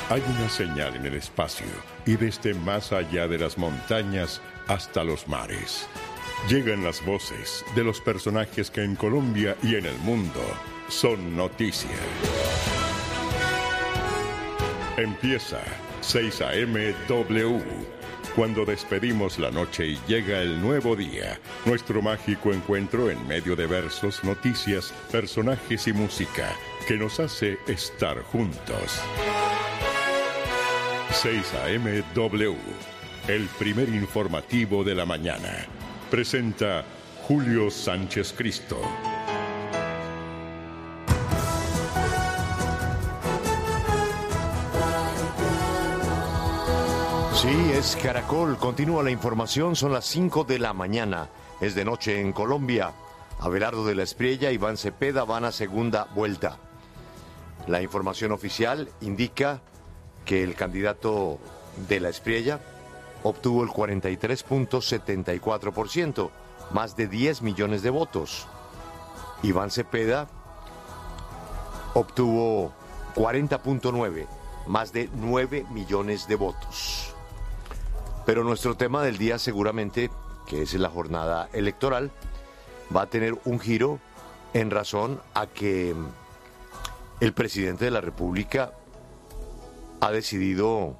Hay una señal en el espacio y desde más allá de las montañas hasta los mares. Llegan las voces de los personajes que en Colombia y en el mundo son noticia. Empieza 6 AM W. Cuando despedimos la noche y llega el nuevo día, nuestro mágico encuentro en medio de versos, noticias, personajes y música que nos hace estar juntos. 6 AM W, el primer informativo de la mañana. Presenta Julio Sánchez Cristo. Sí, es Caracol. Continúa la información. Son las 5 de la mañana. Es de noche en Colombia. Abelardo de la Espriella y Iván Cepeda van a segunda vuelta. La información oficial indica que el candidato de la Espriella obtuvo el 43.74%, más de 10 millones de votos. Iván Cepeda obtuvo 40.9, más de 9 millones de votos. Pero nuestro tema del día seguramente, que es la jornada electoral, va a tener un giro en razón a que el presidente de la República ha decidido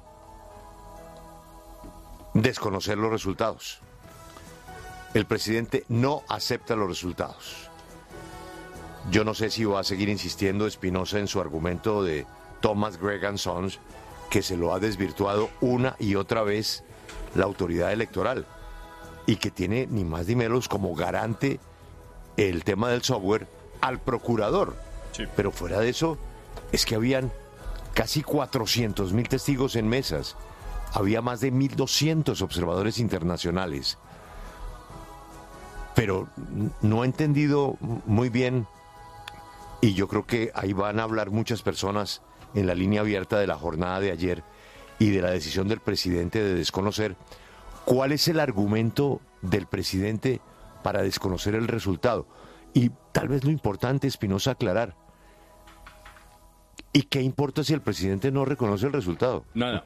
desconocer los resultados. El presidente no acepta los resultados. Yo no sé si va a seguir insistiendo Espinosa en su argumento de Thomas Gregg & Sons, que se lo ha desvirtuado una y otra vez la autoridad electoral y que tiene ni más ni menos como garante el tema del software al procurador. Sí. Pero fuera de eso, es que habían casi 400.000 testigos en mesas, había más de 1.200 observadores internacionales. Pero no he entendido muy bien, y yo creo que ahí van a hablar muchas personas en la línea abierta de la jornada de ayer y de la decisión del presidente de desconocer, ¿cuál es el argumento del presidente para desconocer el resultado? Y tal vez lo importante, Espinosa, aclarar. ¿Y qué importa si el presidente no reconoce el resultado? Nada.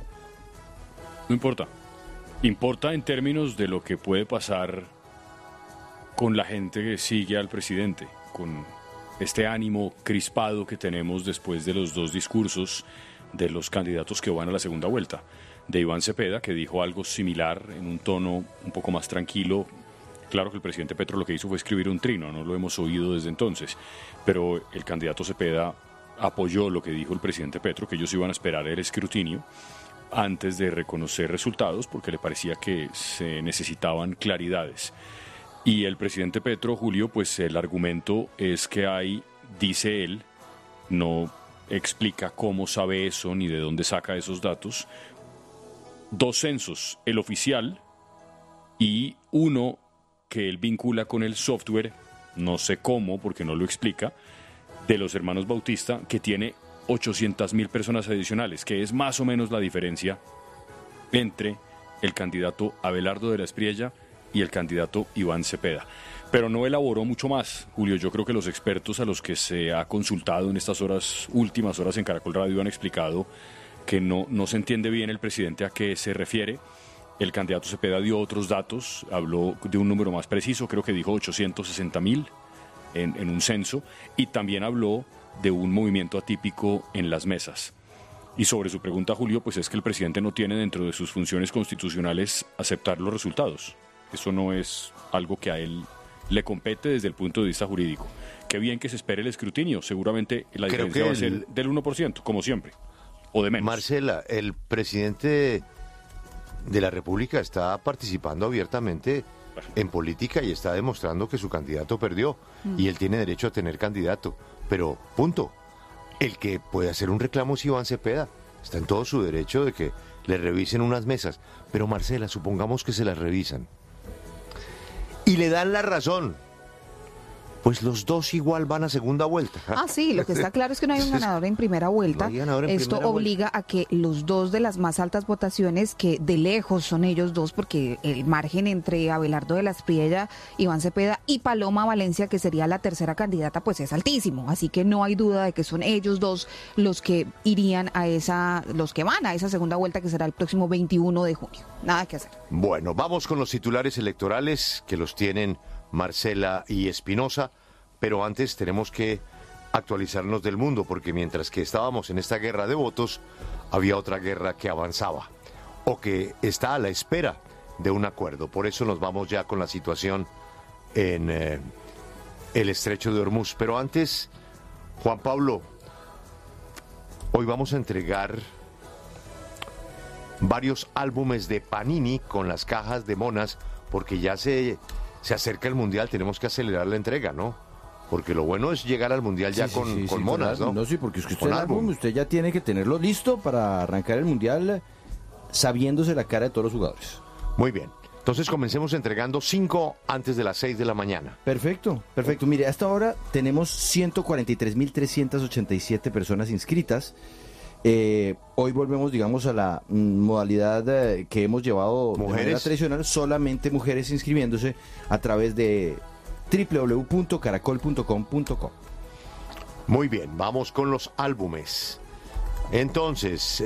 No importa. Importa en términos de lo que puede pasar con la gente que sigue al presidente, con este ánimo crispado que tenemos después de los dos discursos de los candidatos que van a la segunda vuelta. De Iván Cepeda, que dijo algo similar en un tono un poco más tranquilo. Claro que el presidente Petro lo que hizo fue escribir un trino, no lo hemos oído desde entonces, pero el candidato Cepeda apoyó lo que dijo el presidente Petro, que ellos iban a esperar el escrutinio antes de reconocer resultados, porque le parecía que se necesitaban claridades. Y el presidente Petro, Julio, pues el argumento es que hay, dice él, no explica cómo sabe eso ni de dónde saca esos datos, dos censos, el oficial y uno que él vincula con el software, no sé cómo porque no lo explica, de los hermanos Bautista, que tiene 800.000 personas adicionales, que es más o menos la diferencia entre el candidato Abelardo de la Espriella y el candidato Iván Cepeda. Pero no elaboró mucho más, Julio. Yo creo que los expertos a los que se ha consultado en estas horas, últimas horas en Caracol Radio, han explicado que no se entiende bien el presidente a qué se refiere. El candidato Cepeda dio otros datos, habló de un número más preciso, creo que dijo 860.000 en un censo, y también habló de un movimiento atípico en las mesas. Y sobre su pregunta, Julio, pues es que el presidente no tiene dentro de sus funciones constitucionales aceptar los resultados. Eso no es algo que a él le compete desde el punto de vista jurídico. Qué bien que se espere el escrutinio, seguramente la diferencia va a ser del 1%, como siempre, o de menos. Marcela, el presidente de la República está participando abiertamente en política y está demostrando que su candidato perdió y él tiene derecho a tener candidato, pero punto. El que puede hacer un reclamo es Iván Cepeda, está en todo su derecho de que le revisen unas mesas, pero Marcela, supongamos que se las revisan y le dan la razón pues los dos igual van a segunda vuelta. Sí, lo que está claro es que no hay un ganador en primera vuelta. No hay ganador en Esto primera obliga a que los dos de las más altas votaciones, que de lejos son ellos dos, porque el margen entre Abelardo de la Espriella, Iván Cepeda y Paloma Valencia, que sería la tercera candidata, pues es altísimo. Así que no hay duda de que son ellos dos los que irían los que van a esa segunda vuelta, que será el próximo 21 de junio. Nada que hacer. Bueno, vamos con los titulares electorales que los tienen Marcela y Espinosa, pero antes tenemos que actualizarnos del mundo, porque mientras que estábamos en esta guerra de votos, había otra guerra que avanzaba, o que está a la espera de un acuerdo. Por eso nos vamos ya con la situación en el Estrecho de Hormuz. Pero antes, Juan Pablo, hoy vamos a entregar varios álbumes de Panini con las cajas de monas, porque ya se acerca el Mundial, tenemos que acelerar la entrega, ¿no? Porque lo bueno es llegar al Mundial ya con monas, ¿no? No, sí, porque es que Con usted, álbum. usted ya tiene que tenerlo listo para arrancar el Mundial sabiéndose la cara de todos los jugadores. Muy bien. Entonces comencemos entregando 5 antes de las 6 de la mañana. Perfecto, perfecto. Mire, hasta ahora tenemos 143.387 personas inscritas. Hoy volvemos, digamos, a la modalidad que hemos llevado de manera tradicional, solamente mujeres inscribiéndose a través de www.caracol.com.co. Muy bien, vamos con los álbumes. Entonces,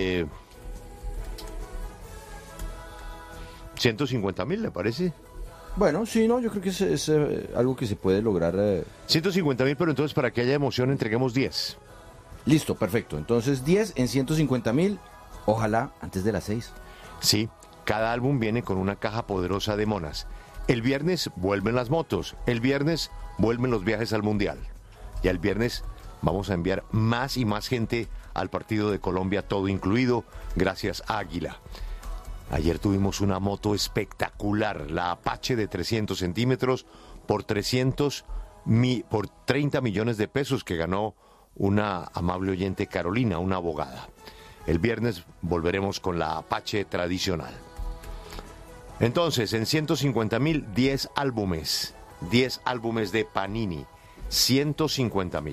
150.000, ¿le parece? Bueno, sí, no, yo creo que es algo que se puede lograr. 150.000, pero entonces para que haya emoción entreguemos 10. Listo, perfecto. Entonces 10 en 150.000, ojalá antes de las 6. Sí, cada álbum viene con una caja poderosa de monas. El viernes vuelven las motos, el viernes vuelven los viajes al Mundial. Y el viernes vamos a enviar más y más gente al partido de Colombia, todo incluido, gracias a Águila. Ayer tuvimos una moto espectacular, la Apache de 300 centímetros por 30 millones de pesos que ganó una amable oyente, Carolina, una abogada. El viernes volveremos con la Apache tradicional. Entonces, en 150.000, 10 álbumes de Panini, 150.000.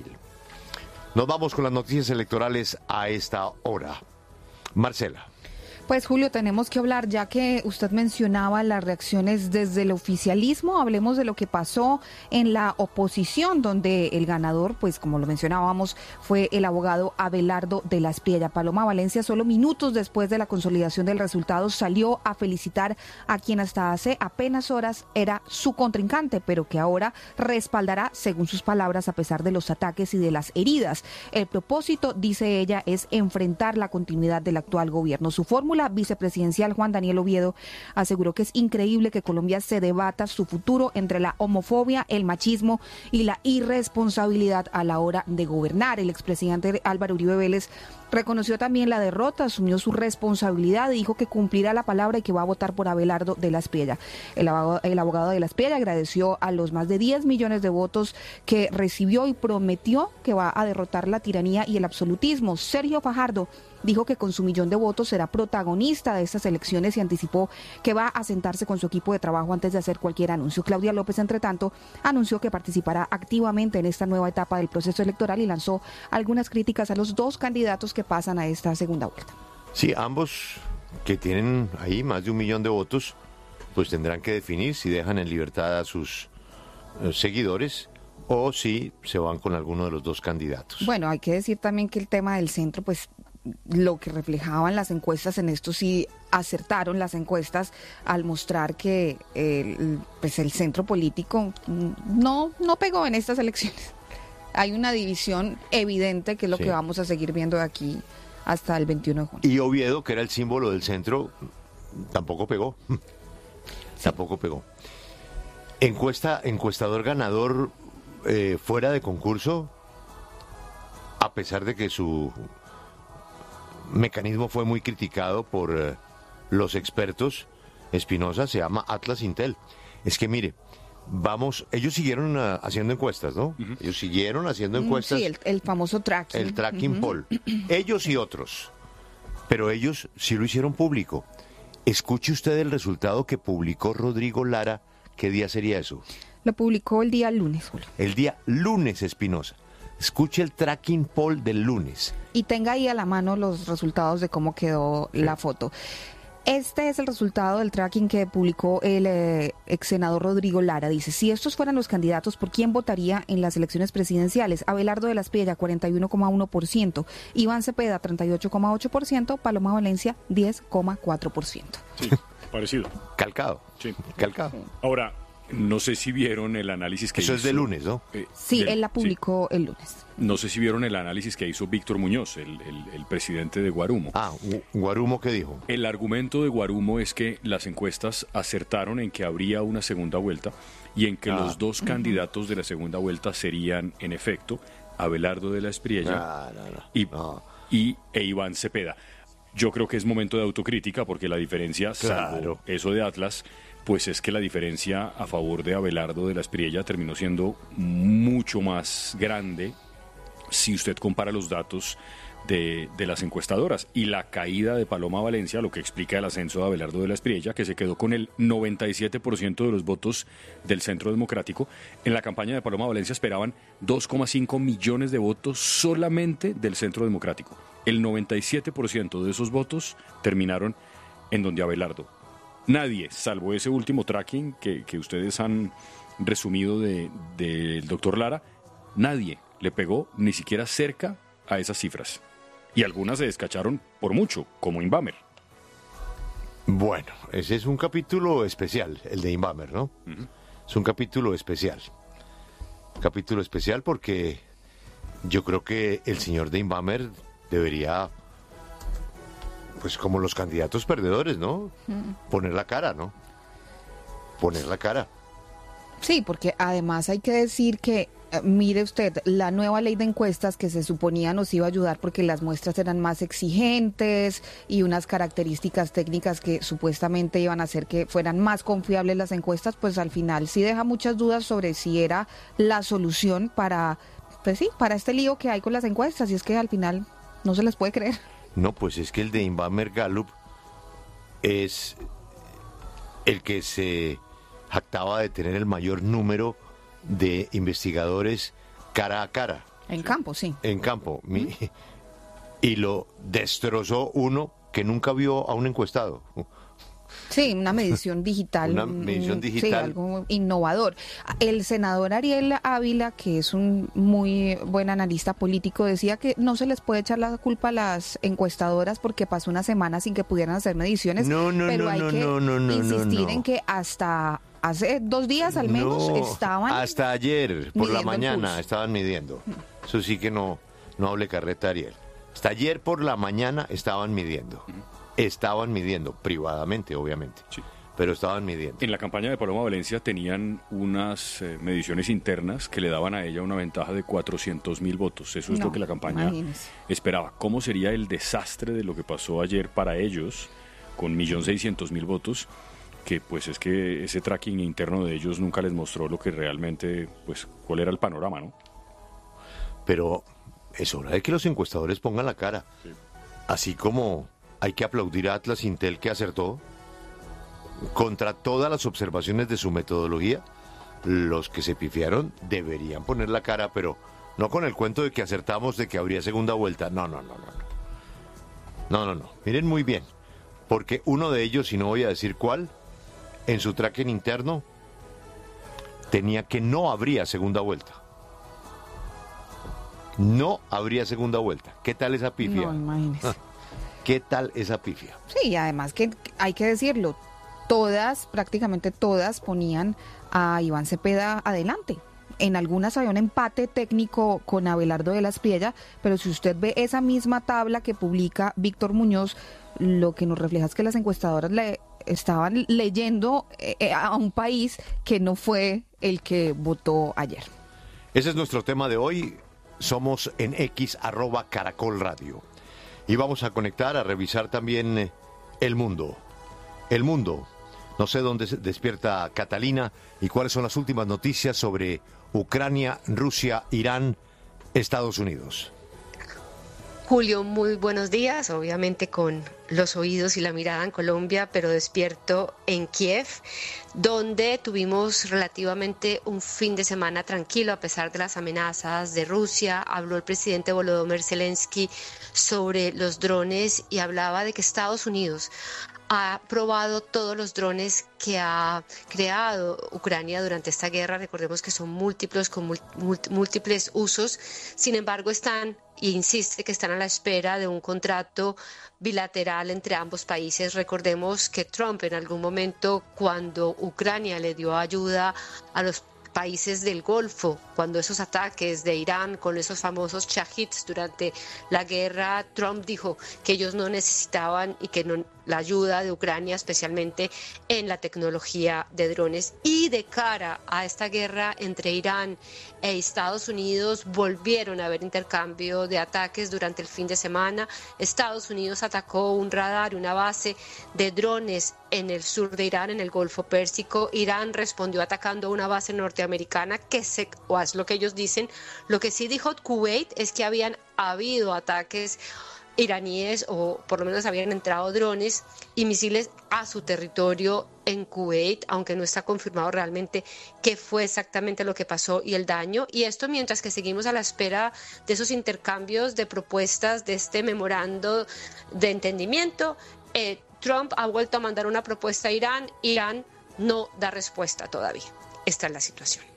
Nos vamos con las noticias electorales a esta hora. Marcela. Pues Julio, tenemos que hablar, ya que usted mencionaba las reacciones desde el oficialismo, hablemos de lo que pasó en la oposición, donde el ganador, pues como lo mencionábamos, fue el abogado Abelardo de la Espriella. Paloma Valencia, solo minutos después de la consolidación del resultado, salió a felicitar a quien hasta hace apenas horas era su contrincante, pero que ahora respaldará, según sus palabras, a pesar de los ataques y de las heridas. El propósito, dice ella, es enfrentar la continuidad del actual gobierno. Su fórmula vicepresidencial, Juan Daniel Oviedo, aseguró que es increíble que Colombia se debata su futuro entre la homofobia, el machismo y la irresponsabilidad a la hora de gobernar. El expresidente Álvaro Uribe Vélez reconoció también la derrota, asumió su responsabilidad y dijo que cumplirá la palabra y que va a votar por Abelardo de la Espriella. El abogado de la Espriella agradeció a los más de 10 millones de votos que recibió y prometió que va a derrotar la tiranía y el absolutismo. Sergio Fajardo dijo que con su 1 millón de votos será protagonista de estas elecciones y anticipó que va a sentarse con su equipo de trabajo antes de hacer cualquier anuncio. Claudia López, entre tanto, anunció que participará activamente en esta nueva etapa del proceso electoral y lanzó algunas críticas a los dos candidatos que pasan a esta segunda vuelta. Sí, ambos que tienen ahí más de 1 millón de votos, pues tendrán que definir si dejan en libertad a sus seguidores o si se van con alguno de los dos candidatos. Bueno, hay que decir también que el tema del centro, pues lo que reflejaban las encuestas, en esto sí acertaron las encuestas al mostrar que pues el centro político no pegó en estas elecciones. Hay una división evidente que es lo que vamos a seguir viendo de aquí hasta el 21 de junio. Y Oviedo, que era el símbolo del centro, tampoco pegó. Sí. Tampoco pegó. Encuestador ganador fuera de concurso, a pesar de que su mecanismo fue muy criticado por los expertos, Espinosa, se llama Atlas Intel. Es que mire, ellos siguieron haciendo encuestas, ¿no? Uh-huh. Ellos siguieron haciendo encuestas. Sí, el famoso tracking. El tracking poll. Ellos y otros. Pero ellos sí lo hicieron público. Escuche usted el resultado que publicó Rodrigo Lara. ¿Qué día sería eso? Lo publicó el día lunes, Julio. El día lunes, Espinosa. Escuche el tracking poll del lunes. Y tenga ahí a la mano los resultados de cómo quedó la foto. Este es el resultado del tracking que publicó el ex senador Rodrigo Lara. Dice, si estos fueran los candidatos, ¿por quién votaría en las elecciones presidenciales? Abelardo de la Espriella, 41,1%. Iván Cepeda, 38,8%. Paloma Valencia, 10,4%. Sí, parecido. Calcado. Sí. Calcado. Ahora, no sé si vieron el análisis que hizo... Eso es de lunes, ¿no? Sí, él la publicó el lunes. No sé si vieron el análisis que hizo Víctor Muñoz, el presidente de Guarumo. Guarumo, ¿qué dijo? El argumento de Guarumo es que las encuestas acertaron en que habría una segunda vuelta y en que los dos candidatos de la segunda vuelta serían, en efecto, Abelardo de la Espriella e Iván Cepeda. Yo creo que es momento de autocrítica porque la diferencia, salvo eso de Atlas, pues es que la diferencia a favor de Abelardo de la Espriella terminó siendo mucho más grande si usted compara los datos de las encuestadoras. Y la caída de Paloma Valencia, lo que explica el ascenso de Abelardo de la Espriella, que se quedó con el 97% de los votos del Centro Democrático. En la campaña de Paloma Valencia esperaban 2,5 millones de votos solamente del Centro Democrático. El 97% de esos votos terminaron en donde Abelardo. Nadie, salvo ese último tracking que ustedes han resumido del doctor Lara, nadie le pegó ni siquiera cerca a esas cifras. Y algunas se descacharon por mucho, como Inbamer. Bueno, ese es un capítulo especial, el de Inbamer, ¿no? Uh-huh. Es un capítulo especial. Capítulo especial porque yo creo que el señor de Inbamer debería... pues como los candidatos perdedores, ¿no? Poner la cara, ¿no? Poner la cara. Sí, porque además hay que decir que, mire usted, la nueva ley de encuestas que se suponía nos iba a ayudar porque las muestras eran más exigentes y unas características técnicas que supuestamente iban a hacer que fueran más confiables las encuestas, pues al final sí deja muchas dudas sobre si era la solución para, pues sí, para este lío que hay con las encuestas, y es que al final no se les puede creer. No, pues es que el de Inbamer Gallup es el que se jactaba de tener el mayor número de investigadores cara a cara. En campo, sí. En campo. Y lo destrozó uno que nunca vio a un encuestado. Sí, una medición digital. Una medición digital. Sí, algo innovador. El senador Ariel Ávila, que es un muy buen analista político, decía que no se les puede echar la culpa a las encuestadoras porque pasó una semana sin que pudieran hacer mediciones. Pero hay que insistir en que hasta hace 2 días al menos estaban... Hasta ayer, por la mañana, estaban midiendo. Eso sí que no hable carreta, Ariel. Hasta ayer por la mañana estaban midiendo. Estaban midiendo, privadamente, obviamente, sí. Pero estaban midiendo. En la campaña de Paloma Valencia tenían unas mediciones internas que le daban a ella una ventaja de 400.000 votos. Eso es lo que la campaña esperaba. ¿Cómo sería el desastre de lo que pasó ayer para ellos con 1.600.000 votos? Que pues es que ese tracking interno de ellos nunca les mostró lo que realmente, pues, cuál era el panorama, ¿no? Pero es hora de que los encuestadores pongan la cara. Sí. Así como... hay que aplaudir a Atlas Intel que acertó contra todas las observaciones de su metodología. Los que se pifiaron deberían poner la cara, pero no con el cuento de que acertamos de que habría segunda vuelta. No. Miren muy bien, porque uno de ellos, y no voy a decir cuál, en su tracking interno tenía que no habría segunda vuelta. No habría segunda vuelta. ¿Qué tal esa pifia? No, imagínese. ¿Qué tal esa pifia? Sí, y además que hay que decirlo, prácticamente todas ponían a Iván Cepeda adelante. En algunas había un empate técnico con Abelardo de la Espriella, pero si usted ve esa misma tabla que publica Víctor Muñoz, lo que nos refleja es que las encuestadoras le estaban leyendo a un país que no fue el que votó ayer. Ese es nuestro tema de hoy. Somos en X @Caracol Radio. Y vamos a conectar, a revisar también el mundo. El mundo. No sé dónde se despierta Catalina y cuáles son las últimas noticias sobre Ucrania, Rusia, Irán, Estados Unidos. Julio, muy buenos días, obviamente con los oídos y la mirada en Colombia, pero despierto en Kiev, donde tuvimos relativamente un fin de semana tranquilo a pesar de las amenazas de Rusia. Habló el presidente Volodymyr Zelensky sobre los drones y hablaba de que Estados Unidos ha probado todos los drones que ha creado Ucrania durante esta guerra. Recordemos que son múltiples, con múltiples usos. Sin embargo, insiste que están a la espera de un contrato bilateral entre ambos países. Recordemos que Trump en algún momento, cuando Ucrania le dio ayuda a los países del Golfo, cuando esos ataques de Irán con esos famosos shahids durante la guerra, Trump dijo que ellos no necesitaban y que no, la ayuda de Ucrania, especialmente en la tecnología de drones. Y de cara a esta guerra entre Irán e Estados Unidos, volvieron a haber intercambio de ataques durante el fin de semana. Estados Unidos atacó un radar y una base de drones en el sur de Irán, en el Golfo Pérsico. Irán respondió atacando una base norteamericana o es lo que ellos dicen. Lo que sí dijo Kuwait es que habían habido ataques iraníes, o por lo menos habían entrado drones y misiles a su territorio en Kuwait, aunque no está confirmado realmente qué fue exactamente lo que pasó y el daño. Y esto mientras que seguimos a la espera de esos intercambios de propuestas, de este memorando de entendimiento. Trump ha vuelto a mandar una propuesta a Irán. Irán no da respuesta todavía. Esta es la situación.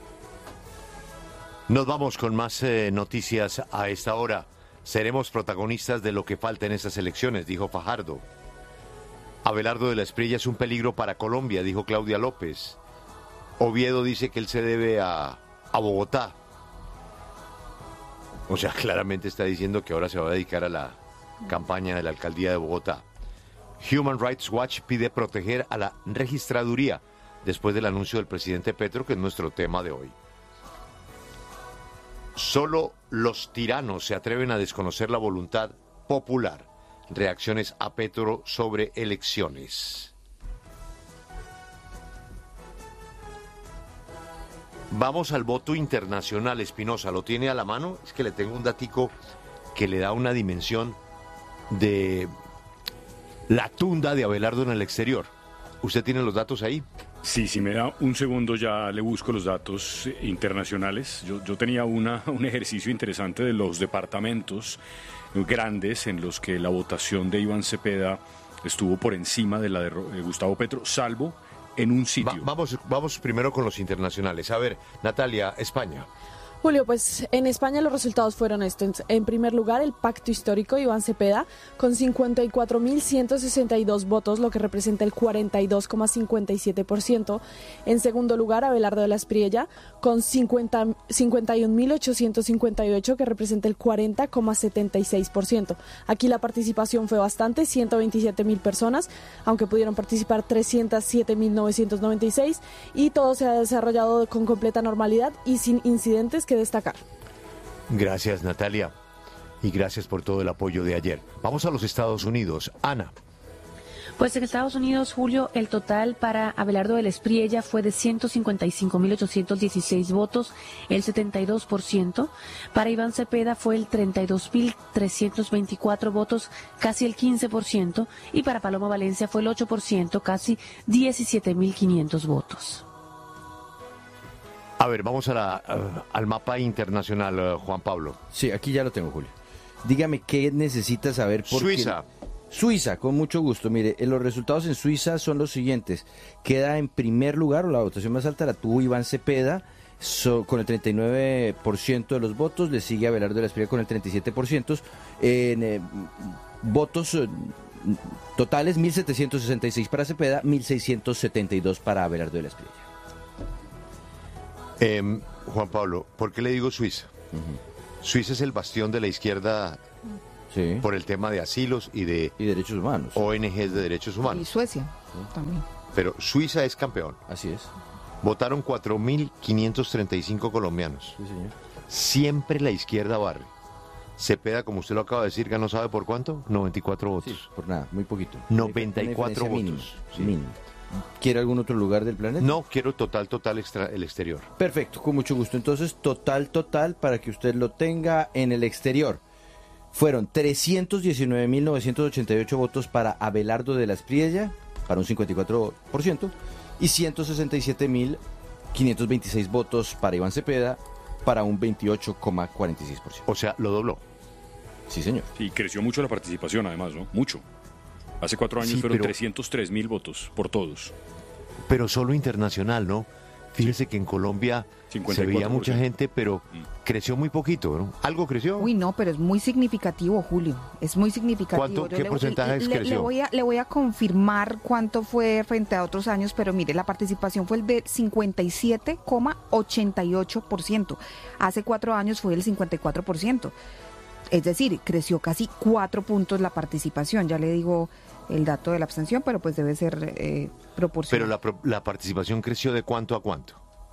Nos vamos con más noticias a esta hora. Seremos protagonistas de lo que falta en estas elecciones, dijo Fajardo. Abelardo de la Espriella es un peligro para Colombia, dijo Claudia López. Oviedo dice que él se debe a Bogotá. O sea, claramente está diciendo que ahora se va a dedicar a la campaña de la alcaldía de Bogotá. Human Rights Watch pide proteger a la registraduría después del anuncio del presidente Petro, que es nuestro tema de hoy. Solo los tiranos se atreven a desconocer la voluntad popular. Reacciones a Petro sobre elecciones. Vamos al voto internacional, Espinosa. ¿Lo tiene a la mano? Es que le tengo un datico que le da una dimensión de la tunda de Abelardo en el exterior. ¿Usted tiene los datos ahí? Sí, si me da un segundo ya le busco los datos internacionales. Yo tenía un ejercicio interesante de los departamentos grandes en los que la votación de Iván Cepeda estuvo por encima de la de Gustavo Petro, salvo en un sitio. Vamos primero con los internacionales. A ver, Natalia, España. Julio, pues en España los resultados fueron estos. En primer lugar, el pacto histórico Iván Cepeda, con 54.162 votos, lo que representa el 42,57%. En segundo lugar, Abelardo de la Espriella, con 51.858, que representa el 40,76%. Aquí la participación fue bastante, 127.000 personas, aunque pudieron participar 307.996, y todo se ha desarrollado con completa normalidad y sin incidentes que destacar. Gracias, Natalia, y gracias por todo el apoyo de ayer. Vamos a los Estados Unidos. Ana. Pues en Estados Unidos, Julio, el total para Abelardo de la Espriella fue de 155.816 votos, el 72%. Para Iván Cepeda fue el 32.324 votos, casi el 15%. Y para Paloma Valencia fue el 8%, casi 17.500 votos. A ver, vamos al mapa internacional, Juan Pablo. Sí, aquí ya lo tengo, Julio. Dígame qué necesita saber por Suiza. Suiza, con mucho gusto. Mire, los resultados en Suiza son los siguientes. Queda en primer lugar, o la votación más alta la tuvo Iván Cepeda, con el 39% de los votos. Le sigue Abelardo de la Espriella con el 37%. En votos totales, 1.766 para Cepeda, 1.672 para Abelardo de la Espriella. Juan Pablo, ¿por qué le digo Suiza? Suiza es el bastión de la izquierda, sí, por el tema de asilos y derechos humanos, ONGs de derechos humanos. Y Suecia también. Pero Suiza es campeón. Así es. Votaron 4.535 colombianos. Sí, señor. Siempre la izquierda barre. Cepeda, como usted lo acaba de decir, ganó, ¿sabe por cuánto? 94 votos. Sí, por nada, muy poquito. 94 votos. Mínimo, sí. Mínimo. ¿Quiere algún otro lugar del planeta? No, quiero total el exterior. Perfecto, con mucho gusto. Entonces, total, para que usted lo tenga en el exterior. fueron 319.988 votos para Abelardo de la Espriella, para un 54%, y 167.526 votos para Iván Cepeda, para un 28,46%. O sea, lo dobló. Sí, señor. Y creció mucho la participación, además, ¿no? Mucho. Hace 4 años fueron 303.000 votos por todos. Pero solo internacional, ¿no? Fíjese que en Colombia 54%. Se veía mucha gente, pero creció muy poquito, ¿no? ¿Algo creció? Uy, no, pero es muy significativo, Julio. Es muy significativo. ¿Qué porcentaje creció? Le voy a confirmar cuánto fue frente a otros años, pero mire, la participación fue el de 57,88%. Hace 4 años fue el 54%. Es decir, creció casi 4 puntos la participación. Ya le digo el dato de la abstención, pero pues debe ser proporcional. Pero la participación creció ¿de cuánto a cuánto?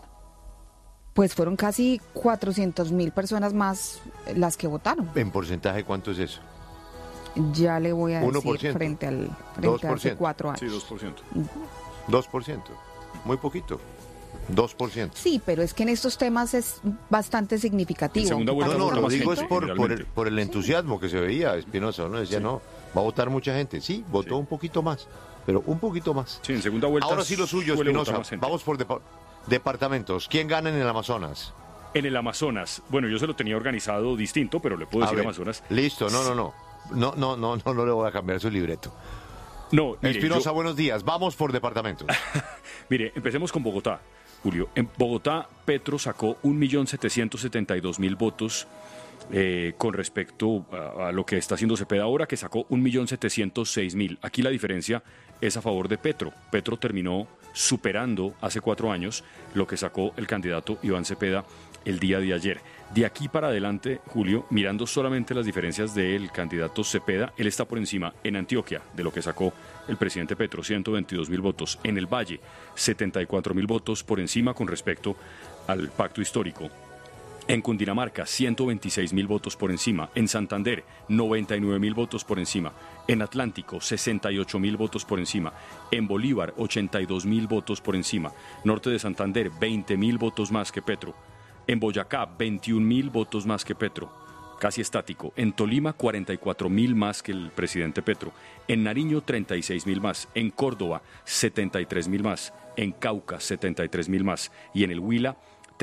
Pues fueron casi 400.000 personas más las que votaron. ¿En porcentaje cuánto es eso? Ya le voy a 1%, decir frente a hace 4 años. Sí, 2%. 2%, muy poquito. 2%. Sí, pero es que en estos temas es bastante significativo. Segunda vuelta No, lo digo gente, es por el entusiasmo que se veía, Espinosa, ¿no? Decía, no, va a votar mucha gente. Sí, votó un poquito más, pero un poquito más. Sí, en segunda vuelta. Ahora sí lo suyo, Espinosa. Vamos por departamentos. ¿Quién gana en el Amazonas? En el Amazonas, bueno, yo se lo tenía organizado distinto, pero le puedo decir Amazonas. Listo, no le voy a cambiar su libreto. No, Espinosa, buenos días. Vamos por departamentos. Mire, empecemos con Bogotá. Julio, en Bogotá, Petro sacó 1.772.000 votos con respecto a lo que está haciendo Cepeda ahora, que sacó 1.706.000. Aquí la diferencia es a favor de Petro. Petro terminó superando hace 4 años lo que sacó el candidato Iván Cepeda el día de ayer. De aquí para adelante, Julio, mirando solamente las diferencias del candidato Cepeda, él está por encima en Antioquia de lo que sacó el presidente Petro, 122.000 votos. En el Valle, 74.000 votos por encima con respecto al pacto histórico. En Cundinamarca, 126.000 votos por encima. En Santander, 99.000 votos por encima. En Atlántico, 68.000 votos por encima. En Bolívar, 82.000 votos por encima. Norte de Santander, 20.000 votos más que Petro. En Boyacá, 21.000 votos más que Petro, casi estático. En Tolima, 44.000 más que el presidente Petro. En Nariño, 36.000 más. En Córdoba, 73.000 más. En Cauca, 73.000 más. Y en el Huila,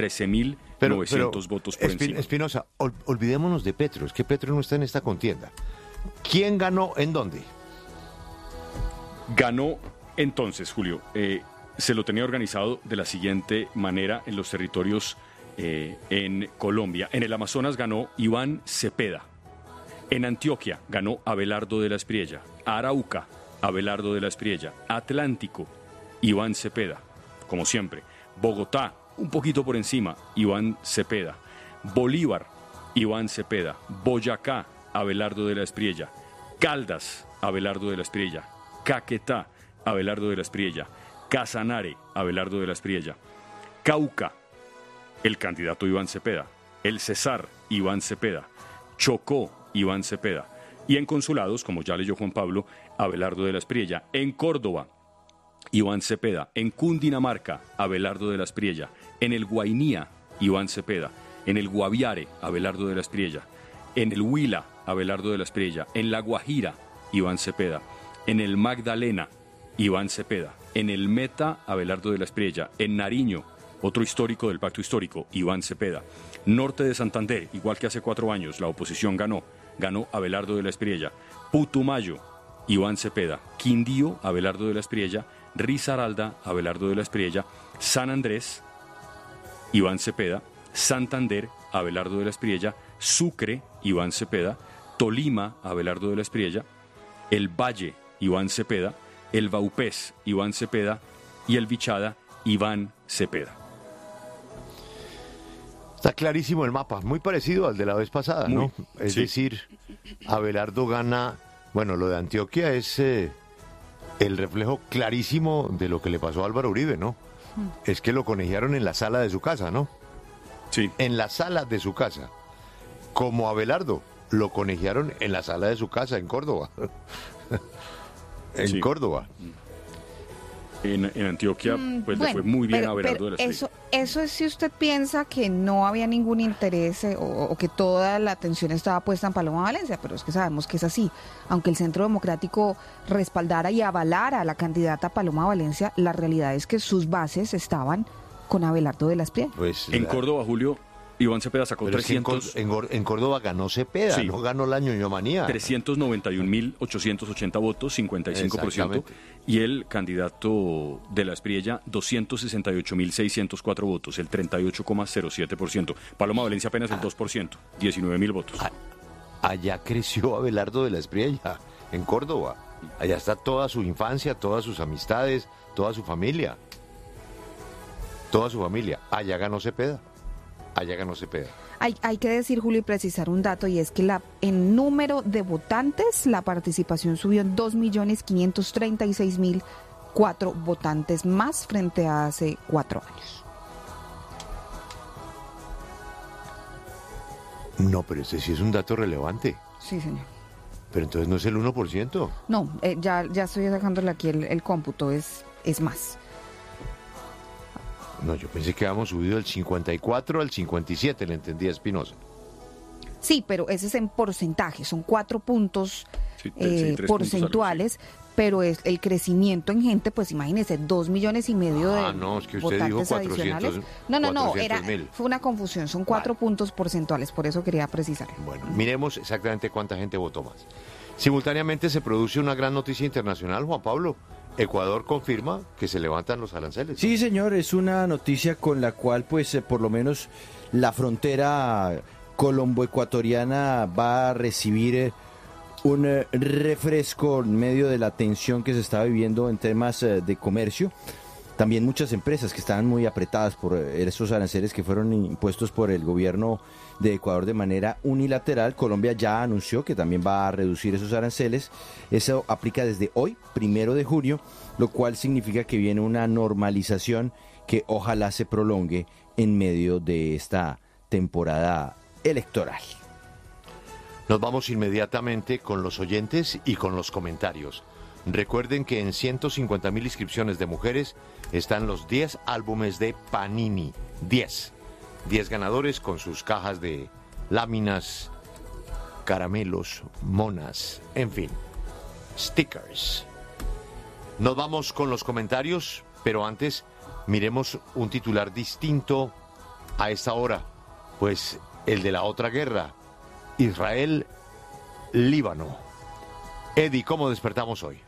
13.900 votos por encima. Espinosa, olvidémonos de Petro, es que Petro no está en esta contienda. ¿Quién ganó en dónde? Ganó entonces, Julio, se lo tenía organizado de la siguiente manera en los territorios en Colombia. En el Amazonas ganó Iván Cepeda. En Antioquia ganó Abelardo de la Espriella. Arauca, Abelardo de la Espriella. Atlántico, Iván Cepeda, como siempre. Bogotá, un poquito por encima, Iván Cepeda. Bolívar, Iván Cepeda. Boyacá, Abelardo de la Espriella. Caldas, Abelardo de la Espriella. Caquetá, Abelardo de la Espriella. Casanare, Abelardo de la Espriella. Cauca, el candidato Iván Cepeda. El Cesar, Iván Cepeda. Chocó, Iván Cepeda. Y en consulados, como ya leyó Juan Pablo, Abelardo de la Espriella. En Córdoba, Iván Cepeda. En Cundinamarca, Abelardo de la Espriella. En el Guainía, Iván Cepeda. En el Guaviare, Abelardo de la Espriella. En el Huila, Abelardo de la Espriella. En la Guajira, Iván Cepeda. En el Magdalena, Iván Cepeda. En el Meta, Abelardo de la Espriella. En Nariño, otro histórico del pacto histórico, Iván Cepeda. Norte de Santander, igual que hace 4 años, la oposición ganó Abelardo de la Espriella. Putumayo, Iván Cepeda. Quindío, Abelardo de la Espriella. Risaralda, Abelardo de la Espriella. San Andrés, Iván Cepeda. Santander, Abelardo de la Espriella. Sucre, Iván Cepeda. Tolima, Abelardo de la Espriella. El Valle, Iván Cepeda. El Vaupés, Iván Cepeda. Y el Vichada, Iván Cepeda. Está clarísimo el mapa, muy parecido al de la vez pasada, ¿no? Es decir, Abelardo gana, bueno, lo de Antioquia es el reflejo clarísimo de lo que le pasó a Álvaro Uribe, ¿no? Es que lo conejearon en la sala de su casa, ¿no? Sí. En la sala de su casa. Como Abelardo, lo conejearon en la sala de su casa en Córdoba. En Córdoba. En Antioquia, pues le fue muy bien a Abelardo de la Espriella. Eso es si usted piensa que no había ningún interés o que toda la atención estaba puesta en Paloma Valencia, pero es que sabemos que es así. Aunque el Centro Democrático respaldara y avalara a la candidata Paloma Valencia, la realidad es que sus bases estaban con Abelardo de la Espriella. Pues en Córdoba, Julio, Iván Cepeda sacó pero 300... es que en Córdoba ganó Cepeda, Sí. no ganó la ñoñomanía. 391.880 votos, 55%, Exactamente. y el candidato de la Espriella, 268.604 votos, el 38,07%. Paloma Valencia apenas el 2%, 19.000 votos. Allá creció Abelardo de la Espriella, en Córdoba. Allá está toda su infancia, todas sus amistades, toda su familia. Toda su familia. Allá ganó Cepeda. Allá ganó Cepeda. Hay que decir, Julio, y precisar un dato, y es que en número de votantes, la participación subió en 2.536.004 votantes más frente a hace 4 años. No, pero ese sí es un dato relevante. Sí, señor. Pero entonces no es el 1%. No, ya estoy sacándole aquí el cómputo, es más. No, yo pensé que habíamos subido del 54 al 57, le entendí a Espinosa. Sí, pero ese es en porcentaje, son 4 puntos Sí, 3 porcentuales, pero es el crecimiento en gente, pues imagínese, 2,5 millones de no, es que usted dijo votantes 400, adicionales. No, 400,000. fue una confusión, son 4 puntos porcentuales, por eso quería precisar. Bueno, miremos exactamente cuánta gente votó más. Simultáneamente se produce una gran noticia internacional, Juan Pablo. Ecuador confirma que se levantan los aranceles. Sí, señor, es una noticia con la cual, pues, por lo menos la frontera colombo-ecuatoriana va a recibir un refresco en medio de la tensión que se está viviendo en temas de comercio. También muchas empresas que estaban muy apretadas por esos aranceles que fueron impuestos por el gobierno de Ecuador de manera unilateral. Colombia ya anunció que también va a reducir esos aranceles. Eso aplica desde hoy, 1 de junio, lo cual significa que viene una normalización que ojalá se prolongue en medio de esta temporada electoral. Nos vamos inmediatamente con los oyentes y con los comentarios. Recuerden que en 150,000 inscripciones de mujeres están los 10 álbumes de Panini. 10 ganadores con sus cajas de láminas, caramelos, monas, en fin, stickers. Nos vamos con los comentarios, pero antes miremos un titular distinto a esta hora, pues el de la otra guerra, Israel-Líbano. Eddie, ¿cómo despertamos hoy?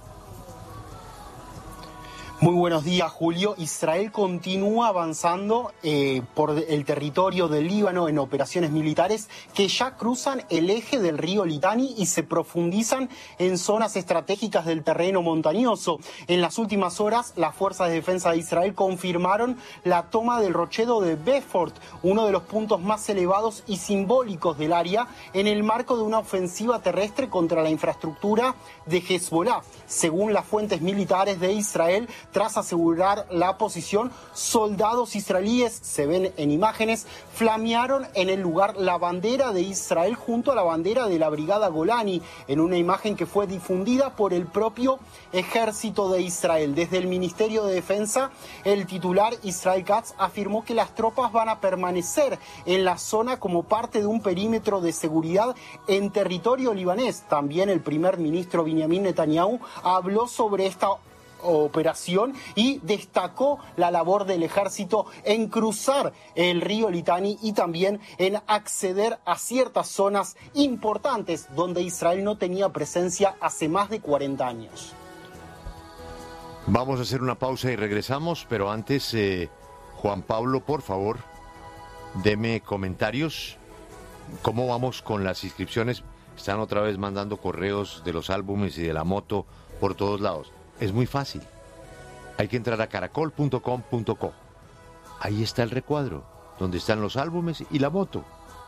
Muy buenos días, Julio. Israel continúa avanzando por el territorio del Líbano en operaciones militares que ya cruzan el eje del río Litani y se profundizan en zonas estratégicas del terreno montañoso. En las últimas horas, las fuerzas de defensa de Israel confirmaron la toma del rochedo de Beaufort, uno de los puntos más elevados y simbólicos del área, en el marco de una ofensiva terrestre contra la infraestructura de Hezbollah. Según las fuentes militares de Israel, tras asegurar la posición, soldados israelíes, se ven en imágenes, flamearon en el lugar la bandera de Israel junto a la bandera de la Brigada Golani, en una imagen que fue difundida por el propio ejército de Israel. Desde el Ministerio de Defensa, el titular Israel Katz afirmó que las tropas van a permanecer en la zona como parte de un perímetro de seguridad en territorio libanés. También el primer ministro Benjamin Netanyahu habló sobre esta operación y destacó la labor del ejército en cruzar el río Litani y también en acceder a ciertas zonas importantes donde Israel no tenía presencia hace más de 40 años. Vamos a hacer una pausa y regresamos, pero antes, Juan Pablo, por favor, deme comentarios. ¿Cómo vamos con las inscripciones? Están otra vez mandando correos de los álbumes y de la moto por todos lados. Es muy fácil. Hay que entrar a caracol.com.co. Ahí está el recuadro, donde están los álbumes y la moto.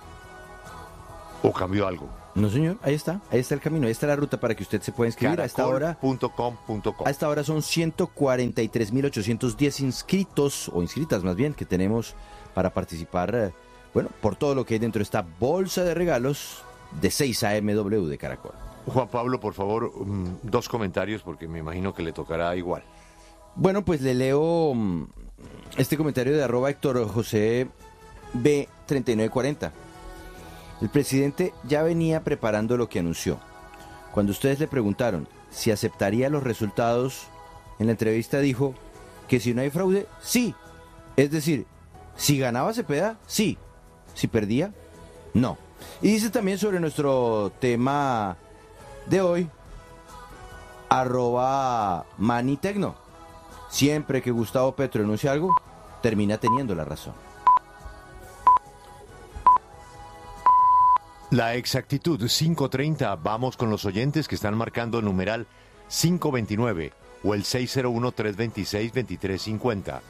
¿O cambió algo? No, señor, ahí está el camino, ahí está la ruta para que usted se pueda inscribir. Caracol.com.co. A esta hora son 143.810 inscritos, o inscritas más bien, que tenemos para participar, por todo lo que hay dentro de esta bolsa de regalos de 6 AMW de Caracol. Juan Pablo, por favor, 2 comentarios porque me imagino que le tocará igual. Bueno, pues le leo este comentario de @HéctorJoséB3940. El presidente ya venía preparando lo que anunció. Cuando ustedes le preguntaron si aceptaría los resultados, en la entrevista dijo que si no hay fraude, sí. Es decir, si ganaba Cepeda, sí. Si perdía, no. Y dice también sobre nuestro tema de hoy, @Manitecno. Siempre que Gustavo Petro enuncia algo, termina teniendo la razón. La exactitud 5:30. Vamos con los oyentes que están marcando el numeral 529 o el 601-326-2350.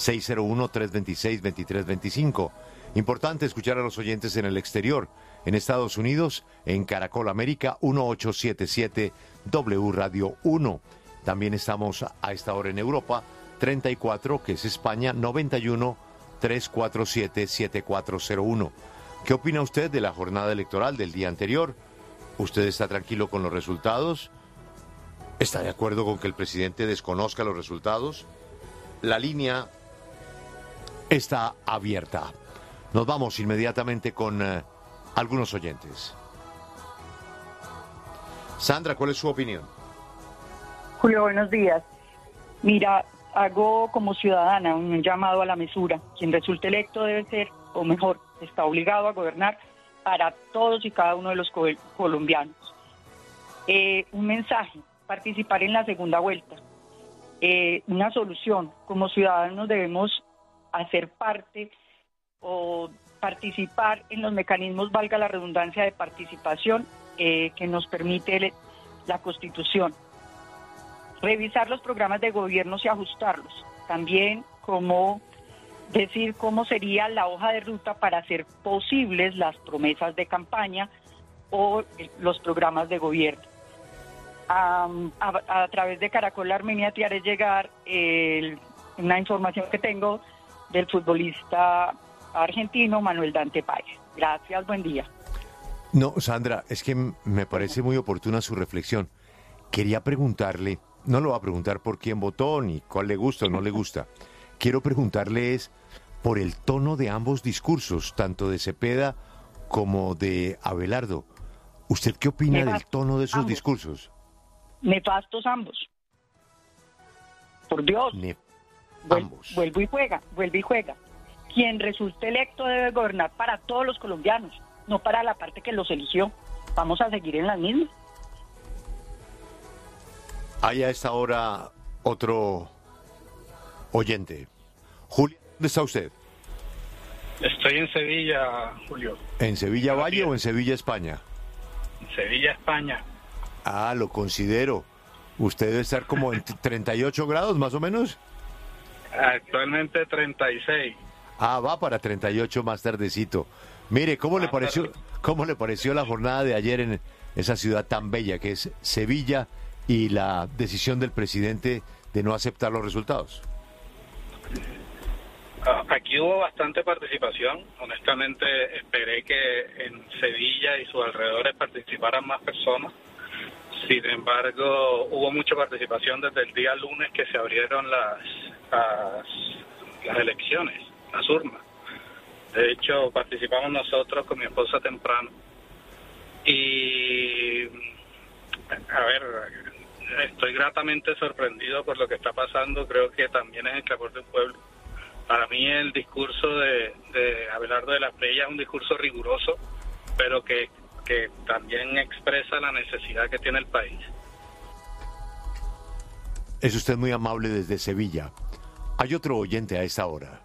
601-326-2325. Importante escuchar a los oyentes en el exterior. En Estados Unidos, en Caracol América, 1877 W Radio 1. También estamos a esta hora en Europa, 34, que es España, 91-347-7401. ¿Qué opina usted de la jornada electoral del día anterior? ¿Usted está tranquilo con los resultados? ¿Está de acuerdo con que el presidente desconozca los resultados? La línea está abierta. Nos vamos inmediatamente con algunos oyentes. Sandra, ¿cuál es su opinión? Julio, buenos días. Mira, hago como ciudadana un llamado a la mesura. Quien resulte electo debe ser, o mejor, está obligado a gobernar para todos y cada uno de los colombianos. Un mensaje, participar en la segunda vuelta. Una solución, como ciudadanos debemos hacer parte o participar en los mecanismos, valga la redundancia, de participación que nos permite la Constitución. Revisar los programas de gobierno y ajustarlos. También cómo sería la hoja de ruta para hacer posibles las promesas de campaña o los programas de gobierno. A través de Caracol Armenia te haré llegar una información que tengo del futbolista argentino Manuel Dante Páez. Gracias, buen día. No, Sandra, es que me parece muy oportuna su reflexión. Quería preguntarle, no lo va a preguntar por quién votó ni cuál le gusta o no le gusta. Quiero preguntarle es por el tono de ambos discursos, tanto de Cepeda como de Abelardo. ¿Usted qué opina del tono de esos discursos? Nefastos ambos. Por Dios. Ambos. Vuelve y juega. Quien resulte electo debe gobernar para todos los colombianos, no para la parte que los eligió. Vamos a seguir en las mismas. Hay a esta hora otro oyente. Julio, ¿dónde está usted? Estoy en Sevilla, Julio. ¿En Sevilla Valle o en Sevilla, España? En Sevilla, España. Ah, lo considero. ¿Usted debe estar como en 38 grados, más o menos? Actualmente 36. Ah, va para 38 más tardecito. Mire, ¿cómo le pareció la jornada de ayer en esa ciudad tan bella que es Sevilla y la decisión del presidente de no aceptar los resultados? Aquí hubo bastante participación. Honestamente, esperé que en Sevilla y sus alrededores participaran más personas. Sin embargo, hubo mucha participación desde el día lunes que se abrieron las elecciones, las urnas. De hecho, participamos nosotros con mi esposa temprano. Y, a ver, estoy gratamente sorprendido por lo que está pasando. Creo que también es el clamor de un pueblo. Para mí el discurso de Abelardo de la Espriella es un discurso riguroso, pero que también expresa la necesidad que tiene el país. Es usted muy amable desde Sevilla. Hay otro oyente a esta hora.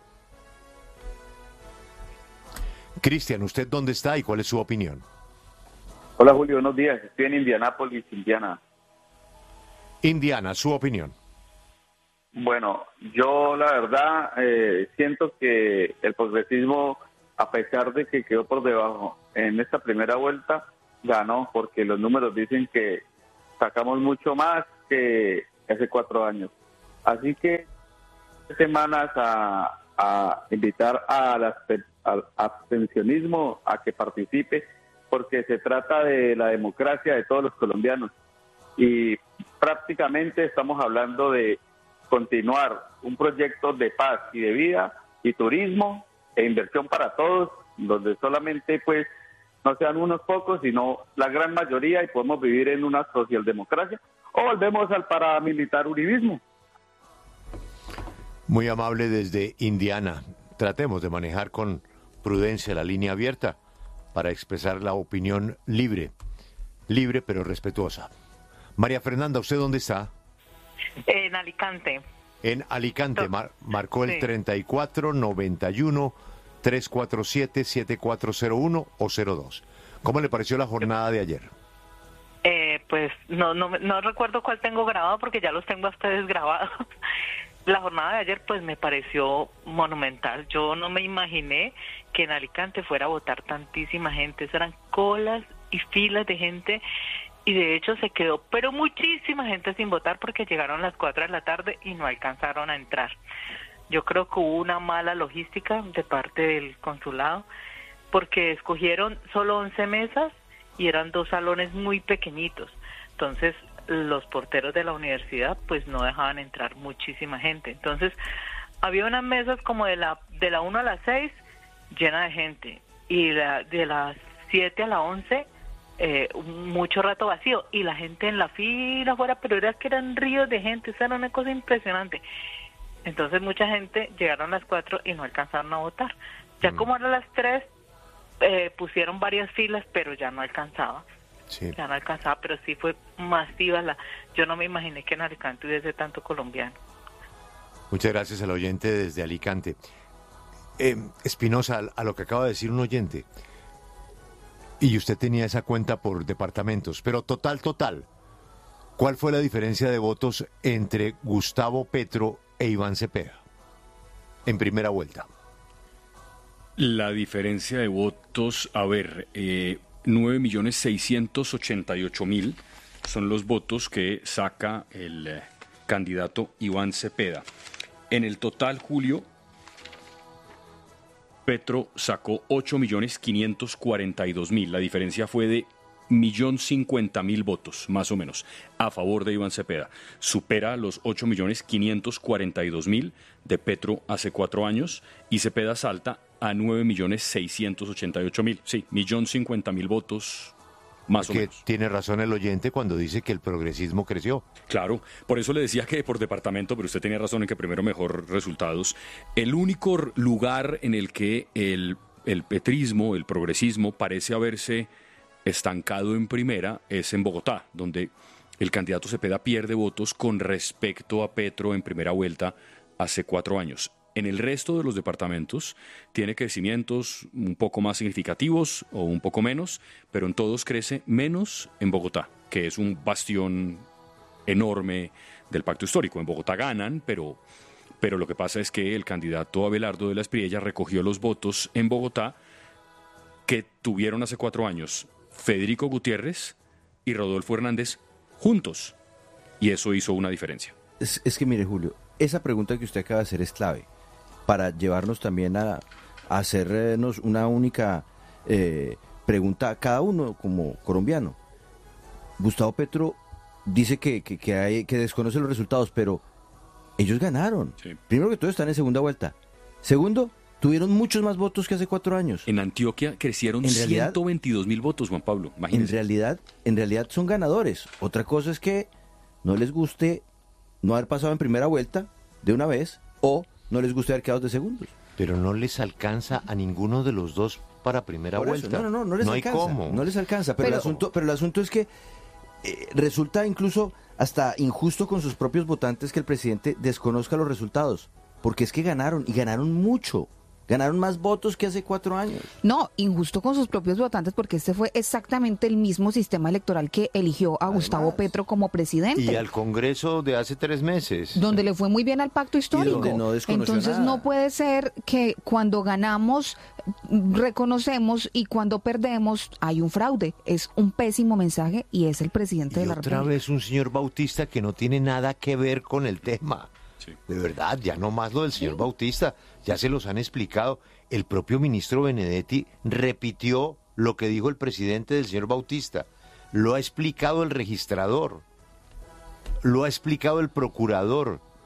Cristian, ¿usted dónde está y cuál es su opinión? Hola Julio, buenos días. Estoy en Indianápolis, Indiana. Indiana, su opinión. Bueno, yo la verdad siento que el progresismo, a pesar de que quedó por debajo en esta primera vuelta, ganó porque los números dicen que sacamos mucho más que hace 4 años. Así que semanas a invitar al abstencionismo a que participe, porque se trata de la democracia de todos los colombianos y prácticamente estamos hablando de continuar un proyecto de paz y de vida y turismo e inversión para todos, donde solamente pues no sean unos pocos, sino la gran mayoría, y podemos vivir en una socialdemocracia, o volvemos al paramilitar uribismo. Muy amable desde Indiana. Tratemos de manejar con prudencia la línea abierta para expresar la opinión libre pero respetuosa. María Fernanda, ¿usted dónde está? En Alicante. En Alicante, marcó el 3491-347-7401 o 02. ¿Cómo le pareció la jornada de ayer? Pues no recuerdo cuál tengo grabado porque ya los tengo a ustedes grabados. La jornada de ayer pues me pareció monumental. Yo no me imaginé que en Alicante fuera a votar tantísima gente. Eso eran colas y filas de gente, y de hecho se quedó pero muchísima gente sin votar porque llegaron las 4 de la tarde y no alcanzaron a entrar. Yo creo que hubo una mala logística de parte del consulado porque escogieron solo 11 mesas y eran 2 salones muy pequeñitos. Entonces los porteros de la universidad pues no dejaban entrar muchísima gente. Entonces había unas mesas como de la 1 a las 6 llena de gente, y de las 7 a las 11 mucho rato vacío, y la gente en la fila afuera, pero era que eran ríos de gente. Eso era una cosa impresionante. Entonces mucha gente llegaron a las 4 y no alcanzaron a votar. Ya como a las 3 pusieron varias filas, pero ya no alcanzaba. Sí. Ya no alcanzaba, pero sí fue masiva yo no me imaginé que en Alicante hubiese tanto colombiano. Muchas gracias al oyente desde Alicante. Espinosa, a lo que acaba de decir un oyente, y usted tenía esa cuenta por departamentos, pero total, ¿cuál fue la diferencia de votos entre Gustavo Petro e Iván Cepeda en primera vuelta? La diferencia de votos, 9.688.000 son los votos que saca el candidato Iván Cepeda. En el total, Julio, Petro sacó 8.542.000. La diferencia fue de 1.050.000 votos, más o menos, a favor de Iván Cepeda. Supera los 8.542.000 de Petro hace 4 años, y Cepeda salta a 9.688.000. Sí, 1.050.000 votos, más o menos. Tiene razón el oyente cuando dice que el progresismo creció. Claro, por eso le decía que por departamento, pero usted tenía razón en que primero mejor resultados. El único lugar en el que el petrismo, el progresismo, parece haberse estancado en primera es en Bogotá, donde el candidato Cepeda pierde votos con respecto a Petro en primera vuelta hace 4 años. En el resto de los departamentos tiene crecimientos un poco más significativos o un poco menos, pero en todos crece menos en Bogotá, que es un bastión enorme del pacto histórico. En Bogotá ganan, pero lo que pasa es que el candidato Abelardo de la Espriella recogió los votos en Bogotá que tuvieron hace 4 años Federico Gutiérrez y Rodolfo Hernández juntos, y eso hizo una diferencia. Es que mire, Julio, esa pregunta que usted acaba de hacer es clave para llevarnos también a hacernos una única pregunta a cada uno como colombiano. Gustavo Petro dice que desconoce los resultados, pero ellos ganaron. Sí. Primero que todo, están en segunda vuelta. Segundo, tuvieron muchos más votos que hace 4 años. En Antioquia crecieron 122.000 votos, Juan Pablo. Imagínese. En realidad son ganadores. Otra cosa es que no les guste no haber pasado en primera vuelta de una vez, o no les guste haber quedado de segundos. Pero no les alcanza a ninguno de los dos para primera vuelta. No les alcanza. Hay cómo. No les alcanza, pero el asunto es que resulta incluso hasta injusto con sus propios votantes que el presidente desconozca los resultados, porque es que ganaron, y ganaron mucho. Ganaron más votos que hace 4 años. No, injusto con sus propios votantes, porque este fue exactamente el mismo sistema electoral que eligió a Gustavo Petro como presidente. Y al Congreso de hace 3 meses. Donde le fue muy bien al pacto histórico. Entonces no puede ser que cuando ganamos reconocemos y cuando perdemos hay un fraude. Es un pésimo mensaje, y es el presidente de la República. Otra vez un señor Bautista que no tiene nada que ver con el tema. Sí. De verdad, ya no más lo del señor Bautista, ya se los han explicado. El propio ministro Benedetti repitió lo que dijo el presidente del señor Bautista. Lo ha explicado el registrador, lo ha explicado el procurador,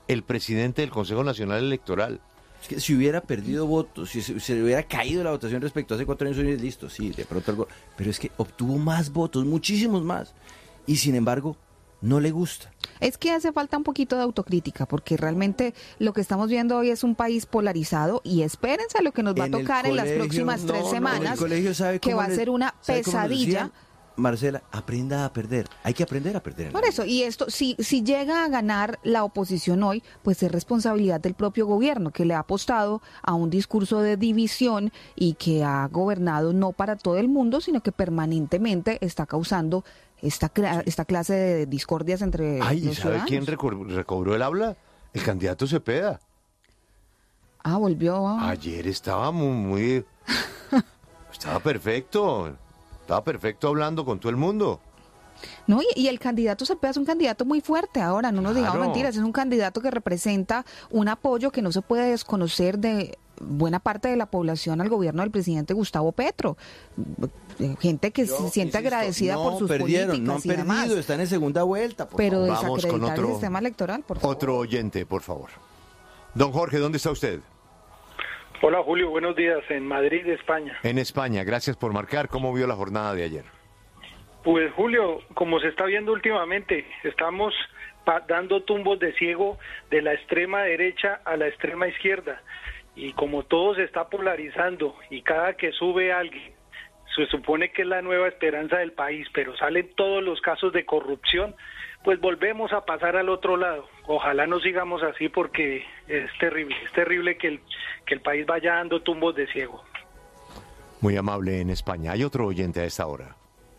el presidente del Consejo Nacional Electoral. Es que si hubiera perdido votos, si se le hubiera caído la votación respecto a hace 4 años, listo, sí, de pronto algo. Pero es que obtuvo más votos, muchísimos más. Y sin embargo, no le gusta. Es que hace falta un poquito de autocrítica, porque realmente lo que estamos viendo hoy es un país polarizado y espérense a lo que nos va a tocar en las próximas 3 semanas, que va a ser una pesadilla. Marcela, aprenda a perder. Hay que aprender a perder. Por eso, y esto, si llega a ganar la oposición hoy, pues es responsabilidad del propio gobierno, que le ha apostado a un discurso de división y que ha gobernado no para todo el mundo, sino que permanentemente está causando esta clase de discordias entre los ¿sabe ciudadanos? quién recobró el habla? El candidato Cepeda. Ah, volvió. Ayer estaba muy estaba perfecto. Estaba perfecto hablando con todo el mundo. No, y el candidato Cepeda es un candidato muy fuerte ahora, no nos digamos Claro. mentiras, es un candidato que representa un apoyo que no se puede desconocer de buena parte de la población al gobierno del presidente Gustavo Petro. Gente que se siente agradecida por sus políticas no han y demás. perdido, están en segunda vuelta. Pero Vamos con desacreditar el sistema electoral, por favor. Otro oyente, por favor. Don Jorge, ¿dónde está usted? Hola Julio, buenos días, en Madrid, España. En España, gracias por marcar. ¿Cómo vio la jornada de ayer? Pues Julio, como se está viendo últimamente, estamos dando tumbos de ciego de la extrema derecha a la extrema izquierda. Y como todo se está polarizando y cada que sube alguien, se supone que es la nueva esperanza del país, pero salen todos los casos de corrupción, pues volvemos a pasar al otro lado. Ojalá no sigamos así porque es terrible que el país vaya dando tumbos de ciego. Muy amable en España. Hay otro oyente a esta hora.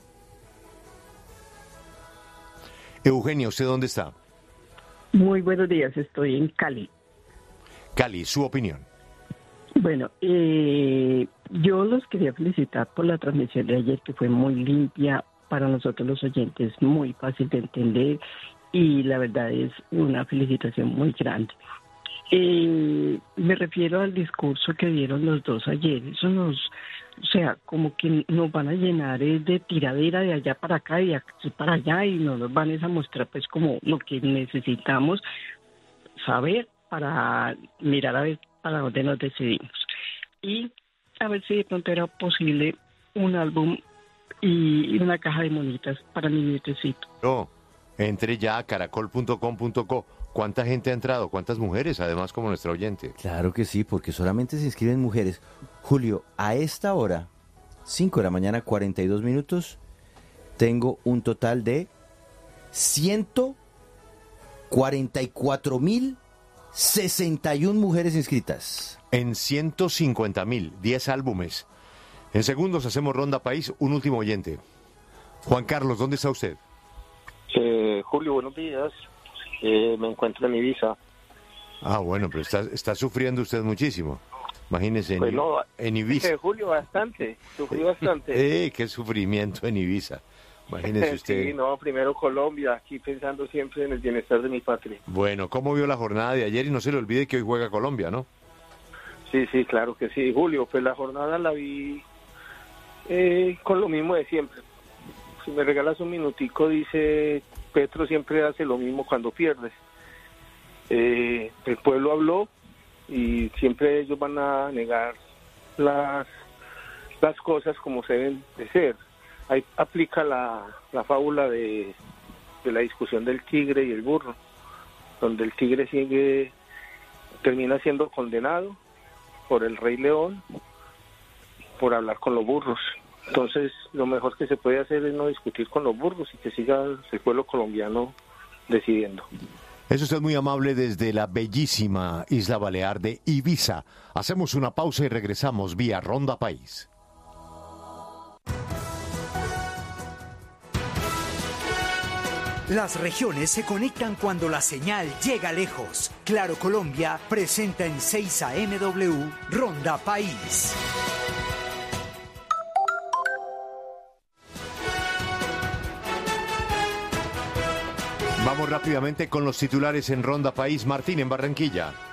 Eugenia, ¿usted dónde está? Muy buenos días, estoy en Cali. Cali, su opinión. Bueno, yo los quería felicitar por la transmisión de ayer, que fue muy limpia para nosotros los oyentes, muy fácil de entender y la verdad es una felicitación muy grande. Me refiero al discurso que dieron los dos ayer. Eso como que nos van a llenar de tiradera de allá para acá y de aquí para allá y nos van a mostrar pues como lo que necesitamos saber para mirar a ver para dónde nos decidimos. Y a ver si de pronto era posible un álbum y una caja de monitas para mi nietecito. No, entre ya a caracol.com.co. ¿Cuánta gente ha entrado? ¿Cuántas mujeres, además, como nuestra oyente? Claro que sí, porque solamente se inscriben mujeres. Julio, a esta hora, 5 de la mañana, 42 minutos, tengo un total de 144.061 mujeres inscritas. En 150.000, 10 álbumes. En segundos hacemos ronda país, un último oyente. Juan Carlos, ¿dónde está usted? Julio, buenos días. Me encuentro en Ibiza. Ah, bueno, pero está sufriendo usted muchísimo. Imagínese Pues no, en Ibiza. Julio, bastante. Sufrí bastante. Qué sufrimiento en Ibiza. Imagínese usted. Sí, no, primero Colombia, aquí pensando siempre en el bienestar de mi patria. Bueno, ¿cómo vio la jornada de ayer? Y no se le olvide que hoy juega Colombia, ¿no? Sí, claro que sí. Julio, pues la jornada la vi con lo mismo de siempre. Si me regalas un minutico, dice Petro siempre hace lo mismo cuando pierde. El pueblo habló y siempre ellos van a negar las cosas como se deben de ser. Ahí aplica la fábula de la discusión del tigre y el burro, donde el tigre termina siendo condenado por el Rey León por hablar con los burros. Entonces, lo mejor que se puede hacer es no discutir con los burros y que siga el pueblo colombiano decidiendo. Es usted muy amable desde la bellísima isla balear de Ibiza. Hacemos una pausa y regresamos vía Ronda País. Las regiones se conectan cuando la señal llega lejos. Claro Colombia presenta en 6 AMW Ronda País. Vamos rápidamente con los titulares en Ronda País. Martín, en Barranquilla.